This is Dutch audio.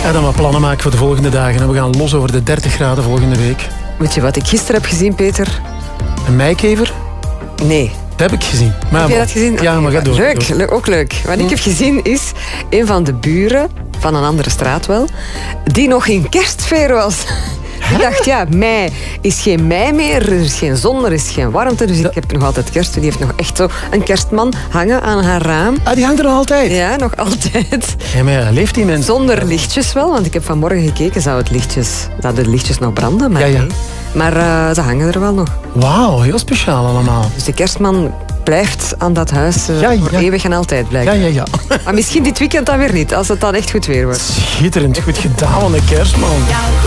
Ga dan wat plannen maken voor de volgende dagen. En we gaan los over de 30 graden volgende week. Weet je wat ik gisteren heb gezien, Peter? Een meikever? Nee. Dat heb ik gezien. Maar heb jij dat gezien? Ja, maar ga door. Leuk, ook leuk. Wat ik heb gezien is een van de buren, van een andere straat wel, die nog in kerstsfeer was. Ik dacht, ja, mei is geen mei meer, er is geen zon, er is geen warmte, dus ik heb nog altijd kerst. Die heeft nog echt zo een kerstman hangen aan haar raam. Ah, die hangt er nog altijd? Ja, nog altijd. Ja, maar ja, leeft die mens? Zonder lichtjes wel, want ik heb vanmorgen gekeken, zouden de lichtjes nog branden? Maar ja. nee. Maar ze hangen er wel nog. Wauw, heel speciaal allemaal. Dus de kerstman blijft aan dat huis voor eeuwig en altijd blijven. Ja. Maar misschien dit weekend dan weer niet, als het dan echt goed weer wordt. Schitterend, goed gedaan van de kerstman.